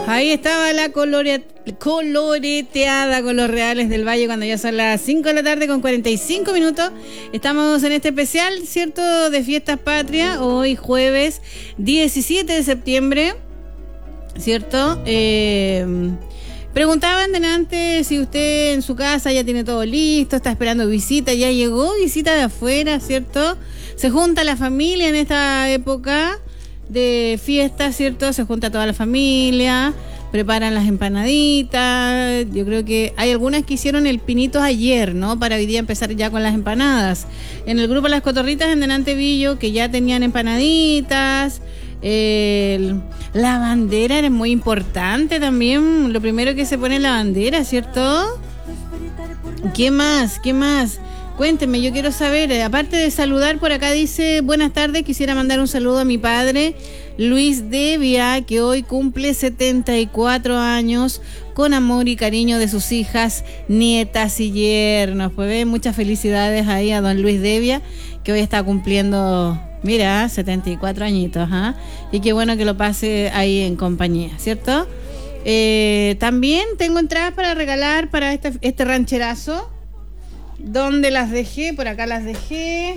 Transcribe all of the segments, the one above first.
Ahí estaba la coloreteada con los Reales del Valle cuando ya son las 5 de la tarde con 45 minutos. Estamos en este especial, ¿cierto?, de Fiestas Patrias, hoy jueves 17 de septiembre, ¿cierto? Preguntaban delante si usted en su casa ya tiene todo listo, está esperando visita, ya llegó visita de afuera, ¿cierto? Se junta la familia en esta época de fiesta, ¿cierto? Se junta toda la familia, preparan las empanaditas. Yo creo que hay algunas que hicieron el pinito ayer, ¿no? Para hoy día empezar ya con las empanadas. En el grupo Las Cotorritas en Delante Villo, que ya tenían empanaditas. La bandera era muy importante también. Lo primero que se pone es la bandera, ¿cierto? ¿Qué más? ¿Qué más? Cuéntenme, yo quiero saber, aparte de saludar, por acá dice, buenas tardes, quisiera mandar un saludo a mi padre, Luis Devia, que hoy cumple 74 años, con amor y cariño de sus hijas, nietas y yernos. Pues muchas felicidades ahí a don Luis Devia, que hoy está cumpliendo, mira, 74 añitos, ¿ah? Y qué bueno que lo pase ahí en compañía, ¿cierto? También tengo entradas para regalar para este rancherazo. ¿Dónde las dejé? Por acá las dejé.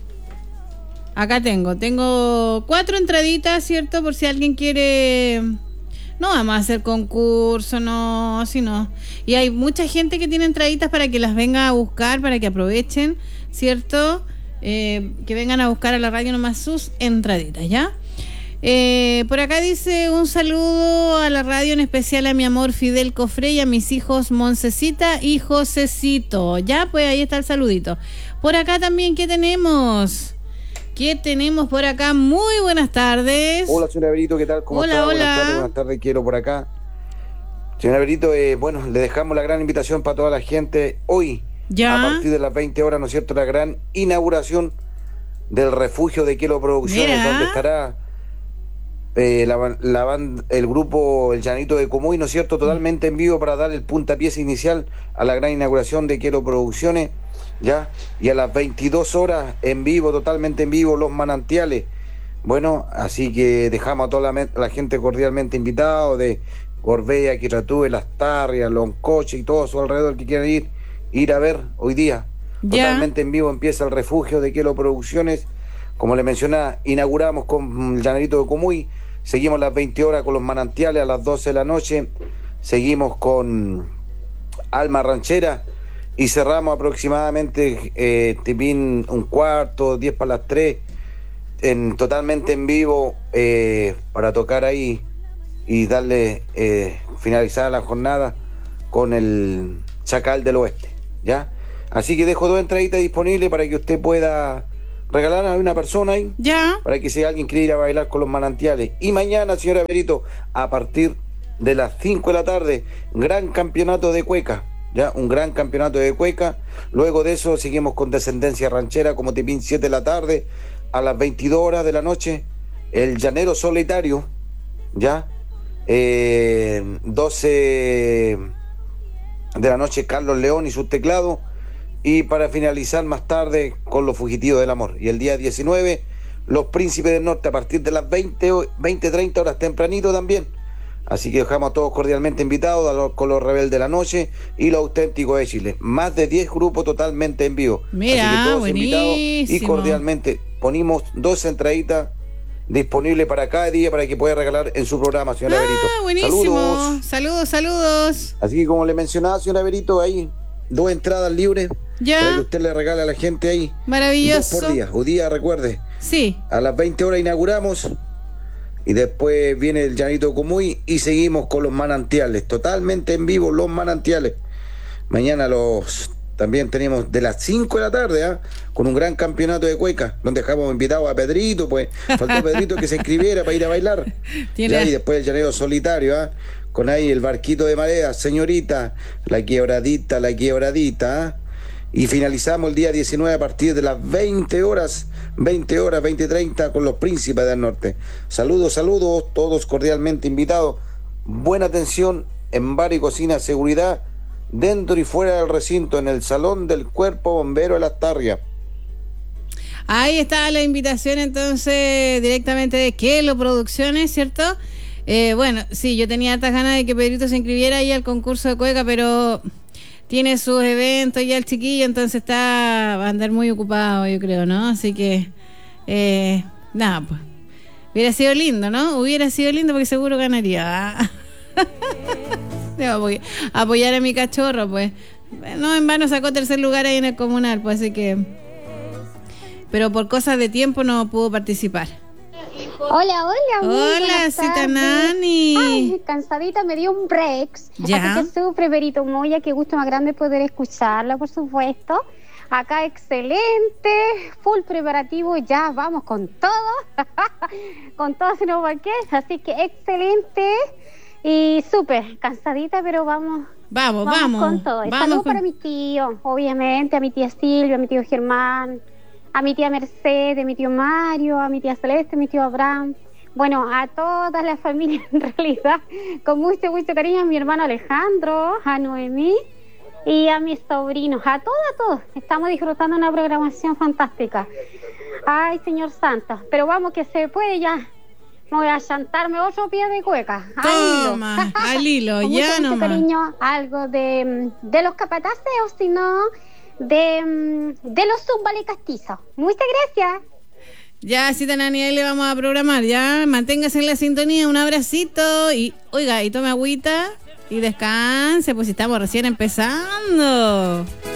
Acá tengo 4 entraditas, ¿cierto? Por si alguien quiere. No vamos a hacer concurso, no, si no. Y hay mucha gente que tiene entraditas para que las venga a buscar, para que aprovechen, ¿cierto? Que vengan a buscar a la radio nomás sus entraditas, ¿ya? Por acá dice un saludo a la radio, en especial a mi amor Fidel Cofré y a mis hijos Moncecita y Josecito. Ya, pues ahí está el saludito. Por acá también, ¿qué tenemos? ¿Qué tenemos por acá? Muy buenas tardes. Hola, señora Berito, ¿qué tal? ¿Cómo está? Hola. Buenas tardes, quiero por acá. Señora Berito, bueno, le dejamos la gran invitación para toda la gente hoy. Ya. A partir de las 20 horas, ¿no es cierto? La gran inauguración del refugio de Quelo Producciones, donde estará el grupo El Llanito de Comuy, ¿no es cierto?, totalmente en vivo para dar el puntapié inicial a la gran inauguración de Quelo Producciones, ¿ya? Y a las 22 horas en vivo, totalmente en vivo, Los Manantiales. Bueno, así que dejamos a toda la gente cordialmente invitado de Gorbea, Quiratú, Las Tarrias, Loncoche y todo a su alrededor que quieran ir a ver hoy día. Ya. Totalmente en vivo empieza el refugio de Quelo Producciones. Como le mencionaba, inauguramos con El Llanito de Comuy. Seguimos las 20 horas con Los Manantiales a las 12 de la noche. Seguimos con Alma Ranchera y cerramos aproximadamente tipín un cuarto, 10 para las 3, totalmente en vivo para tocar ahí y darle finalizar la jornada con el Chacal del Oeste, ¿ya? Así que dejo 2 entraditas disponibles para que usted pueda regalar a una persona ahí, Ya. para que si alguien quiere ir a bailar con Los Manantiales. Y mañana, señora Berito, a partir de las 5 de la tarde, gran campeonato de cueca, ya, un gran campeonato de cueca. Luego de eso seguimos con Descendencia Ranchera, como tipín 7 de la tarde, a las 22 horas de la noche, el Llanero Solitario, ya, 12 de la noche, Carlos León y sus teclados. Y para finalizar más tarde con Los Fugitivos del Amor. Y el día 19, Los Príncipes del Norte, a partir de las 20:30 horas tempranito también. Así que dejamos a todos cordialmente invitados con Los Rebeldes de la Noche y Los Auténticos de Chile. Más de 10 grupos totalmente en vivo. Mira, así que todos buenísimo. invitados y cordialmente ponimos 2 entraditas disponibles para cada día para que pueda regalar en su programa, señora Berito. Buenísimo. Saludos. Así que como le mencionaba, señora Berito, ahí 2 entradas libres. Ya. Para que usted le regale a la gente ahí. Maravilloso. 2 por día. Hoy día, recuerde. Sí. A las 20 horas inauguramos. Y después viene el Llanito Comuy. Y seguimos con Los Manantiales. Totalmente en vivo, Los Manantiales. Mañana también tenemos de las 5 de la tarde, ¿eh? Con un gran campeonato de cueca. Donde dejamos invitados a Pedrito. Pues faltó Pedrito que se inscribiera para ir a bailar. Ya, y después el Llanero Solitario, ¿eh? Con ahí el barquito de marea. Señorita, la quebradita. ¿eh? Y finalizamos el día 19 a partir de las 20 horas, 20:30 con Los Príncipes del Norte. Saludos, todos cordialmente invitados. Buena atención en bar y cocina, seguridad dentro y fuera del recinto, en el Salón del Cuerpo Bombero de Las Tarrias. Ahí está la invitación entonces directamente de Quelo Producciones, ¿cierto? Bueno, sí, yo tenía hartas ganas de que Pedrito se inscribiera ahí al concurso de cueca, pero tiene sus eventos ya el chiquillo, entonces va a andar muy ocupado, yo creo, ¿no? Así que, nada, pues. Hubiera sido lindo, ¿no? Hubiera sido lindo porque seguro ganaría. Debo apoyar a mi cachorro, pues. No, en vano sacó tercer lugar ahí en el comunal, pues así que... Pero por cosas de tiempo no pudo participar. Hola, hola, cita Nani. Ay, cansadita, me dio un break. ¿Ya? Así que súper, Perito Moya, qué gusto más grande poder escucharla, por supuesto. Acá excelente, full preparativo, ya vamos con todo. Con todo se nos va a quedar, así que excelente y súper cansadita, pero vamos con todo. Saludos para mis tíos, obviamente, a mi tía Silvia, a mi tío Germán, a mi tía Mercedes, a mi tío Mario, a mi tía Celeste, a mi tío Abraham. Bueno, a toda la familia en realidad, con mucho cariño, a mi hermano Alejandro, a Noemí y a mis sobrinos, a todos. Estamos disfrutando una programación fantástica. Ay, Señor Santo, pero vamos que se puede ya. Me voy a chantarme otro pie de cueca. Toma, al hilo, ya no. Mucho nomás. Cariño, algo de los capataces o si no, de los zumbales castizos. Muchas gracias. Ya, cita Nani, ahí le vamos a programar, ya. Manténgase en la sintonía, un abracito y, oiga, y tome agüita y descanse, pues si estamos recién empezando.